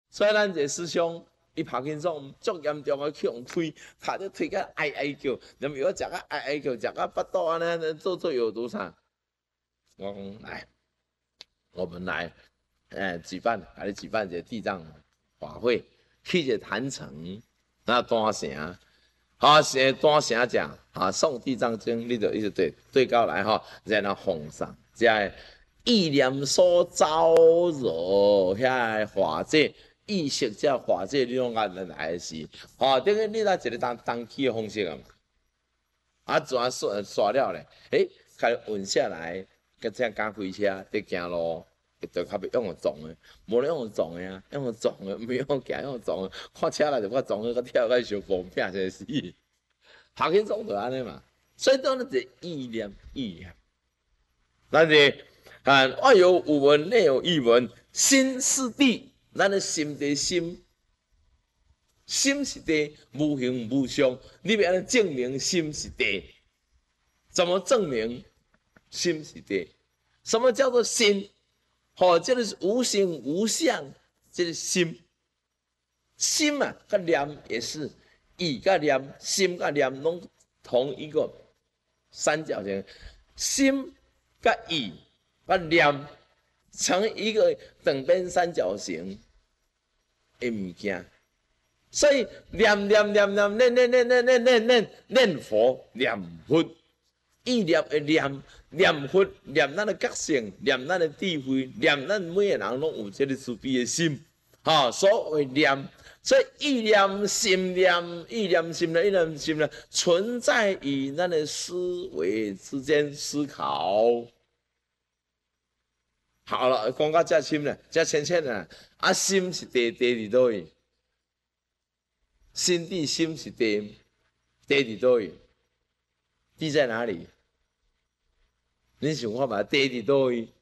所以咱一个师兄，伊拍紧种足严重啊，去用推，卡着推甲哀哀叫，连药食甲哀哀叫，食甲腹肚安尼做有毒啥？我讲来，我们来，举办一个地藏法会，去一个坛城，那单城。好，是单城讲啊，诵地藏经，你就一直对高来哈，然后奉上，这意念所招惹遐化解，意识这化解，你拢按来是，吼，等于你那一个当起的方式啊嘛，啊，全刷了咧，开稳下来，甲这赶飞车伫行路。就较袂用撞的，无咧用撞的啊，用撞的，没用行用撞的，看车来就我撞的，我跳个小风拼死死。拍轻松就安尼嘛，所以当然是意念。咱是外有五文，内有一文，心是地，咱的心的心，心是地，无形无相。你要安尼证明心是地，怎么证明心是地？什么叫做心？这个是无形无相，这个心。心啊，跟念也是。意跟念、心跟念拢同一个三角形，心跟意跟念成一个等边三角形的物件，所以念佛念佛，意念的念佛念咱的觉性，念咱的智慧，念咱每个人拢有这个慈悲的心，所谓念。所以意念、心念，存在于咱的思维之间思考。好了，讲到这深了，这浅了。啊，心是地伫倒位？心地心是地伫倒位？地在哪里？你想看嘛？地伫倒位？